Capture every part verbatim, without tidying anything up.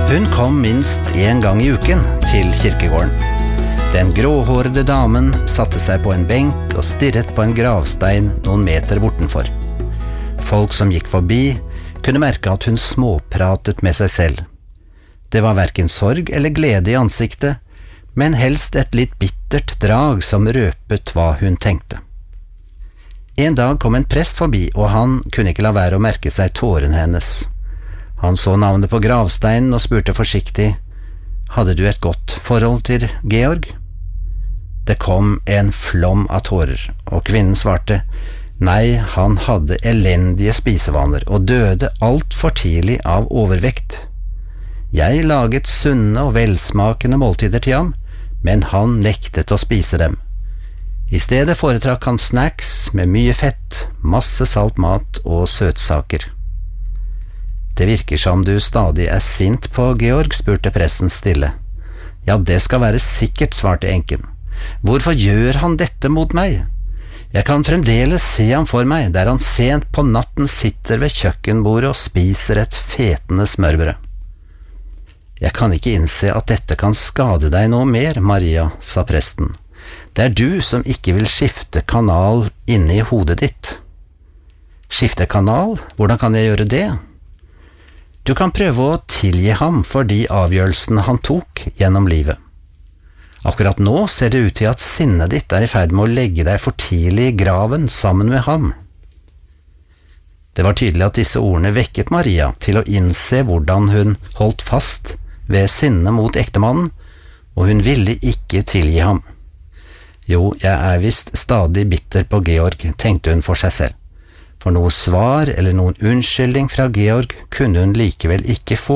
Hun kom minst en gang i uken til kirkegården. Den gråhårede damen satte seg på en benk og stirret på en gravstein noen meter bortenfor. Folk som gikk forbi kunne merke at hun småpratet med seg selv. Det var hverken sorg eller glede i ansiktet, men helst et litt bittert drag som røpet hva hun tenkte. En dag kom en prest forbi, og han kunne ikke la være å merke seg tårene hennes. Han så navnet på gravsteinen og spurte forsiktig: «Hadde du et godt forhold til Georg?» Det kom en flom av tårer, og kvinnen svarte: «Nei, han hadde elendige spisevaner og døde alt for tidlig av overvekt. Jeg laget sunne og velsmakende måltider til ham, men han nektet å spise dem. I stedet foretrakk han snacks med mye fett, masse salt mat og søtsaker.» «Det virker som du stadig er sint på Georg», spurte presten stille. «Ja, det skal være sikkert», svarte enken. «Hvorfor gjør han dette mot meg? Jeg kan fremdeles se ham for meg, der han sent på natten sitter ved kjøkkenbordet og spiser et fetende smørbrød.» «Jeg kan ikke innse at dette kan skade deg noe mer, Maria», sa presten. «Det er du som ikke vil skifte kanal inne i hodet ditt.» «Skifte kanal? Hvordan kan jeg gjøre det?» «Du kan prøve å tilgi ham for de avgjørelsene han tok gjennom livet. Akkurat nå ser det ut til at sinnet ditt er i ferd med å legge deg for tidlig i graven sammen med ham.» Det var tydelig at disse ordene vekket Maria til å innse hvordan hun holdt fast ved sinnet mot ektemannen, og hun ville ikke tilgi ham. «Jo, jeg er visst stadig bitter på Georg», tenkte hun for seg selv. For noe svar eller noen unnskyldning fra Georg kunne hun likevel ikke få.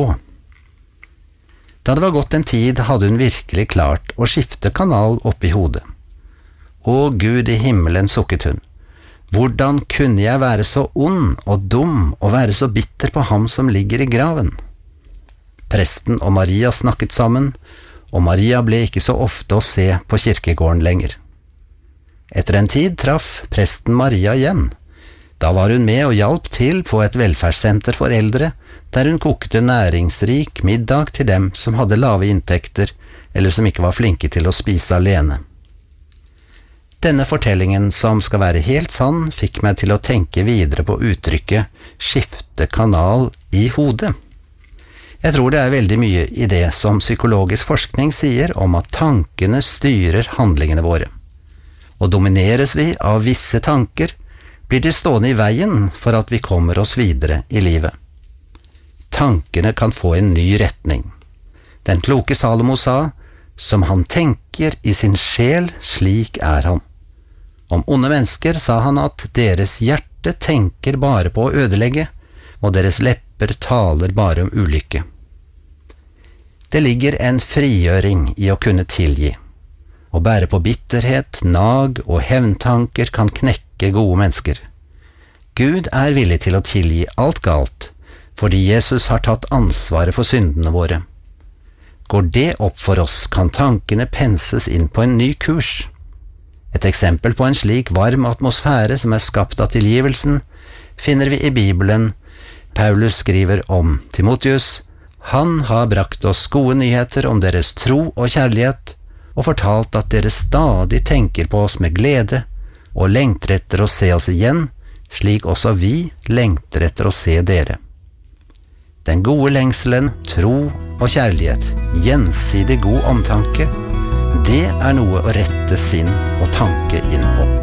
Da det var gått en tid, hadde hun virkelig klart å skifte kanal opp i hodet. «Å Gud i himmelen», sukket hun. «Hvordan kunne jeg være så ond og dum og være så bitter på ham som ligger i graven?» Presten og Maria snakket sammen, og Maria ble ikke så ofte å se på kirkegården lenger. Etter en tid traff presten Maria igjen. Da var hun med og hjalp til på et velferdssenter for eldre, der hun kokte næringsrik middag til dem som hadde lave inntekter, eller som ikke var flinke til å spise alene. Denne fortellingen, som skal være helt sann, fikk meg til å tenke videre på uttrykket «skifte kanal i hodet». Jeg tror det er veldig mye i det som psykologisk forskning sier om at tankene styrer handlingene våre. Og domineres vi av visse tanker, blir de stående i veien for at vi kommer oss videre i livet. Tankene kan få en ny retning. Den kloke Salomo sa: «Som han tenker i sin sjel, slik er han.» Om onde mennesker sa han at deres hjerte tenker bare på å ødelegge, og deres lepper taler bare om ulykke. Det ligger en frigjøring i å kunne tilgi. Å bære på bitterhet, nag og hevntanker kan knekke gode mennesker. Gud er villig til å tilgi alt galt, fordi Jesus har tatt ansvaret for syndene våre. Går det opp for oss, kan tankene penses inn på en ny kurs. Et eksempel på en slik varm atmosfære som er skapt av tilgivelsen, finner vi i Bibelen. Paulus skriver om Timotheus: «Han har brakt oss gode nyheter om deres tro og kjærlighet, og fortalt at dere stadig tenker på oss med glede, og lengter etter å se oss igjen, slik også vi lengter etter å se dere.» Den gode lengselen, tro og kjærlighet, gjensidig god omtanke, det er noe å rette sinn og tanke inn på.